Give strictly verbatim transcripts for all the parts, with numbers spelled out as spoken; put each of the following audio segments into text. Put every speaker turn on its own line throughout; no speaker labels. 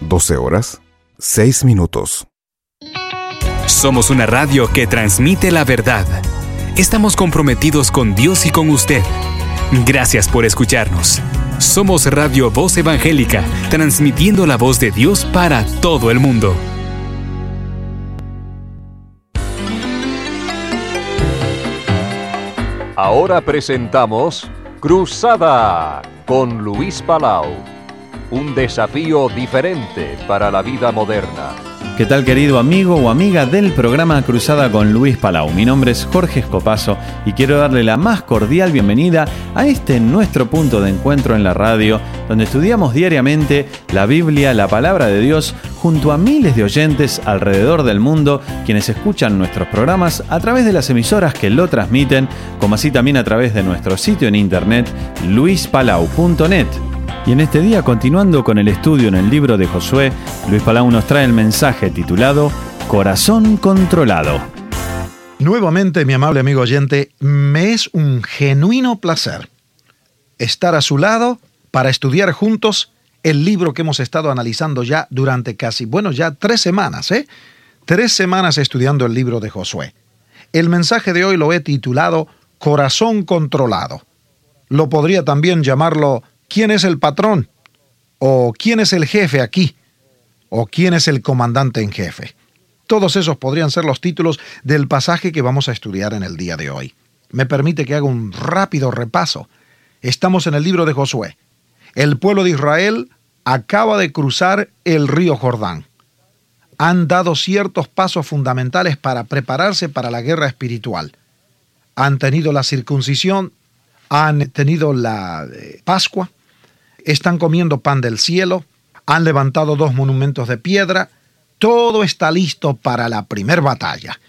doce horas, seis minutos.
Somos una radio que transmite la verdad. Estamos comprometidos con Dios y con usted. Gracias por escucharnos. Somos Radio Voz Evangélica, transmitiendo la voz de Dios para todo el mundo.
Ahora presentamos Cruzada con Luis Palau. Un desafío diferente para la vida moderna.
¿Qué tal, querido amigo o amiga del programa Cruzada con Luis Palau? Mi nombre es Jorge Escopazo y quiero darle la más cordial bienvenida a este nuestro punto de encuentro en la radio, donde estudiamos diariamente la Biblia, la Palabra de Dios, junto a miles de oyentes alrededor del mundo, quienes escuchan nuestros programas a través de las emisoras que lo transmiten, como así también a través de nuestro sitio en internet, luis palau punto net. Y en este día, continuando con el estudio en el libro de Josué, Luis Palau nos trae el mensaje titulado Corazón Controlado.
Nuevamente, mi amable amigo oyente, me es un genuino placer estar a su lado para estudiar juntos el libro que hemos estado analizando ya durante casi, bueno, ya tres semanas, ¿eh? Tres semanas estudiando el libro de Josué. El mensaje de hoy lo he titulado Corazón Controlado. Lo podría también llamarlo ¿quién es el patrón? ¿O quién es el jefe aquí? ¿O quién es el comandante en jefe? Todos esos podrían ser los títulos del pasaje que vamos a estudiar en el día de hoy. Me permite que haga un rápido repaso. Estamos en el libro de Josué. El pueblo de Israel acaba de cruzar el río Jordán. Han dado ciertos pasos fundamentales para prepararse para la guerra espiritual. Han tenido la circuncisión, han tenido la eh, Pascua, están comiendo pan del cielo, han levantado dos monumentos de piedra, todo está listo para la primer batalla.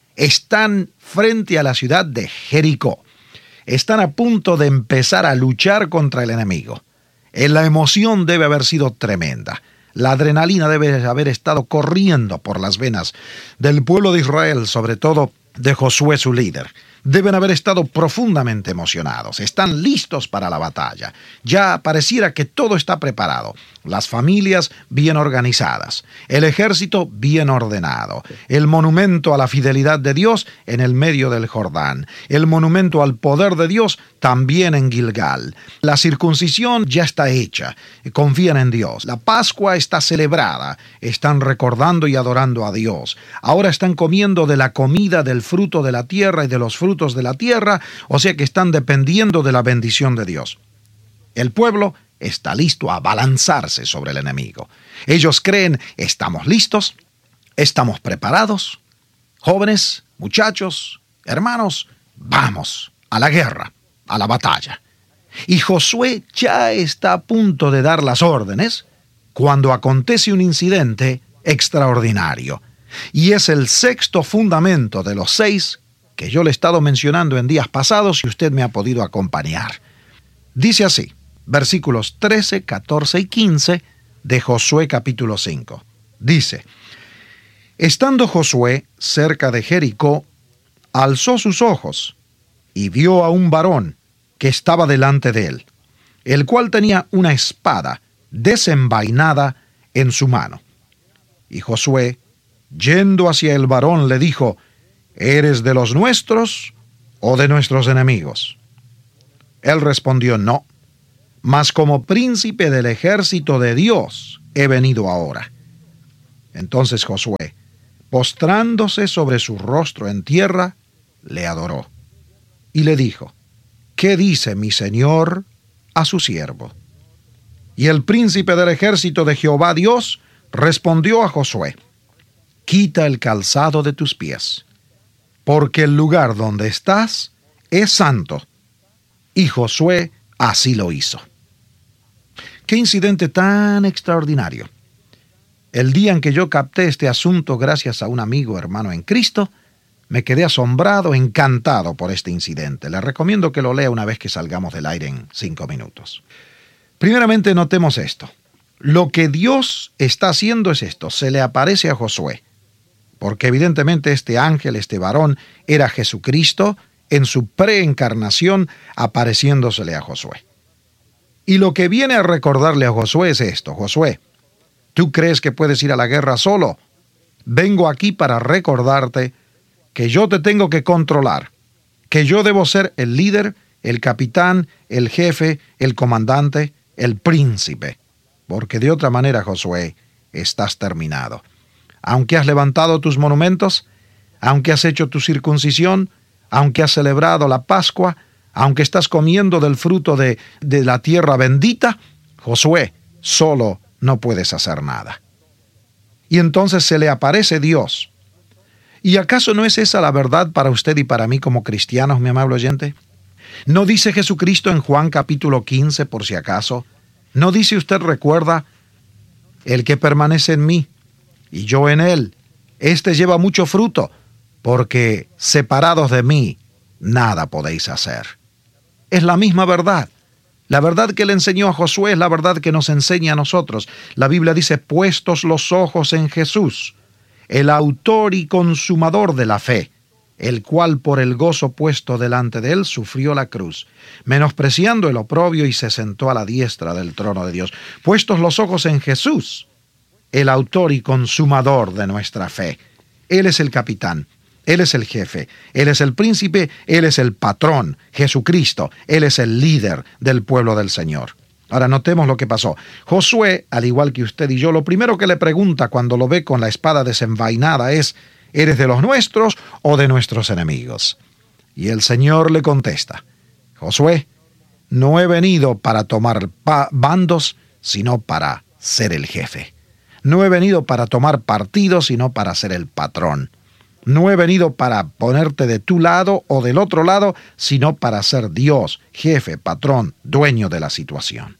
Están frente a la ciudad de Jericó. Están a punto de empezar a luchar contra el enemigo. La emoción debe haber sido tremenda. La adrenalina debe haber estado corriendo por las venas del pueblo de Israel, sobre todo de Josué, su líder. Deben haber estado profundamente emocionados. Están listos para la batalla. Ya pareciera que todo está preparado. Las familias bien organizadas. El ejército bien ordenado. El monumento a la fidelidad de Dios en el medio del Jordán. El monumento al poder de Dios también en Gilgal. La circuncisión ya está hecha. Confían en Dios. La Pascua está celebrada. Están recordando y adorando a Dios. Ahora están comiendo de la comida del fruto de la tierra y de los frutos de la tierra, o sea que están dependiendo de la bendición de Dios. El pueblo está listo a balanzarse sobre el enemigo. Ellos creen, estamos listos, estamos preparados. Jóvenes, muchachos, hermanos, vamos a la guerra, a la batalla. Y Josué ya está a punto de dar las órdenes cuando acontece un incidente extraordinario. Y es el sexto fundamento de los seis que yo le he estado mencionando en días pasados y usted me ha podido acompañar. Dice así, versículos trece, catorce y quince de Josué capítulo cinco. Dice, estando Josué cerca de Jericó, alzó sus ojos y vio a un varón que estaba delante de él, el cual tenía una espada desenvainada en su mano. Y Josué, yendo hacia el varón, le dijo, ¿eres de los nuestros o de nuestros enemigos? Él respondió, no, mas como príncipe del ejército de Dios he venido ahora. Entonces Josué, postrándose sobre su rostro en tierra, le adoró. Y le dijo, ¿qué dice mi señor a su siervo? Y el príncipe del ejército de Jehová Dios respondió a Josué, quita el calzado de tus pies, porque el lugar donde estás es santo. Y Josué así lo hizo. ¡Qué incidente tan extraordinario! El día en que yo capté este asunto gracias a un amigo hermano en Cristo, me quedé asombrado, encantado por este incidente. Le recomiendo que lo lea una vez que salgamos del aire en cinco minutos. Primeramente notemos esto. Lo que Dios está haciendo es esto. Se le aparece a Josué. Porque evidentemente este ángel, este varón, era Jesucristo en su preencarnación apareciéndosele a Josué. Y lo que viene a recordarle a Josué es esto. Josué, ¿Tú crees que puedes ir a la guerra solo? Vengo aquí para recordarte que yo te tengo que controlar, que yo debo ser el líder, el capitán, el jefe, el comandante, el príncipe. Porque de otra manera, Josué, estás terminado. Aunque has levantado tus monumentos, aunque has hecho tu circuncisión, aunque has celebrado la Pascua, aunque estás comiendo del fruto de, de la tierra bendita, Josué, solo no puedes hacer nada. Y entonces se le aparece Dios. ¿Y acaso no es esa la verdad para usted y para mí como cristianos, mi amable oyente? ¿No dice Jesucristo en Juan capítulo quince, por si acaso? ¿No dice usted, recuerda, el que permanece en mí y yo en él, éste lleva mucho fruto, porque separados de mí, nada podéis hacer? Es la misma verdad. La verdad que le enseñó a Josué es la verdad que nos enseña a nosotros. La Biblia dice, puestos los ojos en Jesús, el autor y consumador de la fe, el cual por el gozo puesto delante de él sufrió la cruz, menospreciando el oprobio, y se sentó a la diestra del trono de Dios. Puestos los ojos en Jesús, el autor y consumador de nuestra fe. Él es el capitán, Él es el jefe, Él es el príncipe, Él es el patrón, Jesucristo, Él es el líder del pueblo del Señor. Ahora notemos lo que pasó. Josué, al igual que usted y yo, lo primero que le pregunta cuando lo ve con la espada desenvainada es, ¿eres de los nuestros o de nuestros enemigos? Y el Señor le contesta, Josué, no he venido para tomar bandos, sino para ser el jefe. No he venido para tomar partido, sino para ser el patrón. No he venido para ponerte de tu lado o del otro lado, sino para ser Dios, jefe, patrón, dueño de la situación.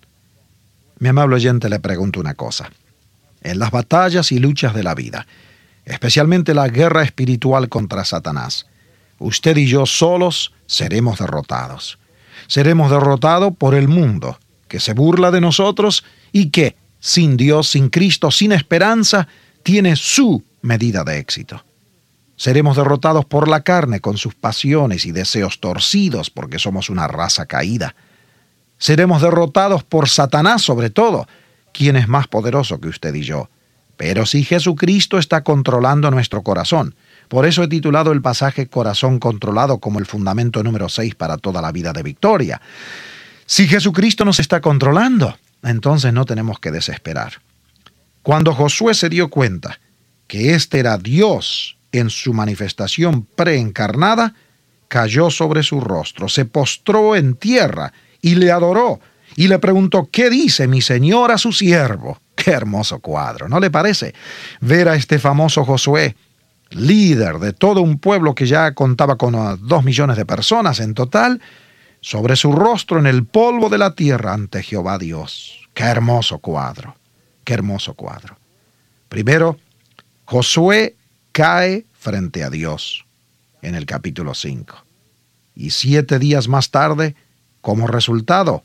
Mi amable oyente, le pregunto una cosa. En las batallas y luchas de la vida, especialmente la guerra espiritual contra Satanás, usted y yo solos seremos derrotados. Seremos derrotados por el mundo, que se burla de nosotros y que, sin Dios, sin Cristo, sin esperanza, tiene su medida de éxito. Seremos derrotados por la carne con sus pasiones y deseos torcidos, porque somos una raza caída. Seremos derrotados por Satanás sobre todo, quien es más poderoso que usted y yo. Pero si Jesucristo está controlando nuestro corazón, por eso he titulado el pasaje Corazón controlado como el fundamento número seis para toda la vida de victoria. Si Jesucristo nos está controlando, entonces no tenemos que desesperar. Cuando Josué se dio cuenta que este era Dios en su manifestación preencarnada, cayó sobre su rostro, se postró en tierra y le adoró, y le preguntó, ¿qué dice mi Señor a su siervo? Qué hermoso cuadro, ¿no le parece? Ver a este famoso Josué, líder de todo un pueblo que ya contaba con dos millones de personas en total, sobre su rostro en el polvo de la tierra ante Jehová Dios. Qué hermoso cuadro, qué hermoso cuadro. Primero, Josué cae frente a Dios en el capítulo cinco. Y siete días más tarde, como resultado,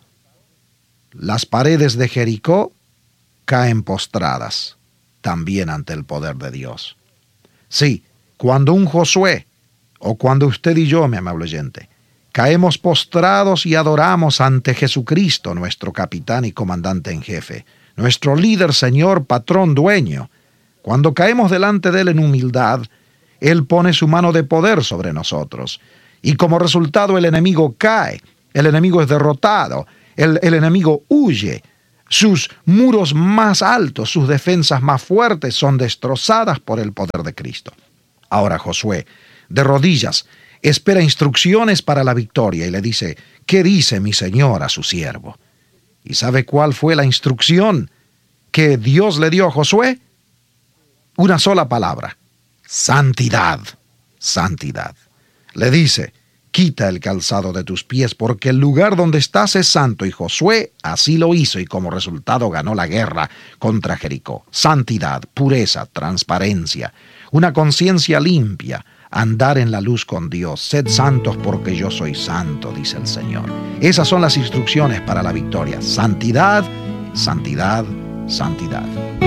las paredes de Jericó caen postradas también ante el poder de Dios. Sí, cuando un Josué, o cuando usted y yo, mi amable oyente, caemos postrados y adoramos ante Jesucristo, nuestro capitán y comandante en jefe, nuestro líder, Señor, patrón, dueño, cuando caemos delante de Él en humildad, Él pone su mano de poder sobre nosotros. Y como resultado el enemigo cae, el enemigo es derrotado, el, el enemigo huye. Sus muros más altos, sus defensas más fuertes son destrozadas por el poder de Cristo. Ahora Josué, de rodillas, espera instrucciones para la victoria y le dice, ¿qué dice mi Señor a su siervo? ¿Y sabe cuál fue la instrucción que Dios le dio a Josué? Una sola palabra, santidad, santidad. Le dice, quita el calzado de tus pies porque el lugar donde estás es santo. Y Josué así lo hizo y como resultado ganó la guerra contra Jericó. Santidad, pureza, transparencia, una conciencia limpia, andar en la luz con Dios. Sed santos porque yo soy santo, dice el Señor. Esas son las instrucciones para la victoria. Santidad, santidad, santidad.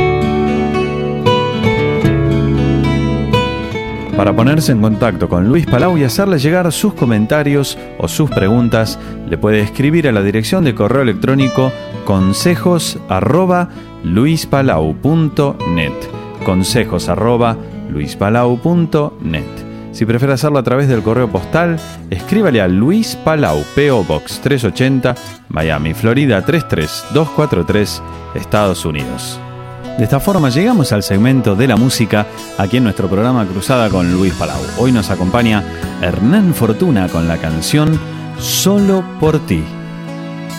Para ponerse en contacto con Luis Palau y hacerle llegar sus comentarios o sus preguntas, le puede escribir a la dirección de correo electrónico consejos arroba luis palau punto net. Consejos arroba luis palau punto net. Si prefiere hacerlo a través del correo postal, escríbale a Luis Palau, P O Box trescientos ochenta, Miami, Florida tres tres dos cuatro tres, Estados Unidos. De esta forma llegamos al segmento de la música aquí en nuestro programa Cruzada con Luis Palau. Hoy nos acompaña Hernán Fortuna con la canción Solo por ti.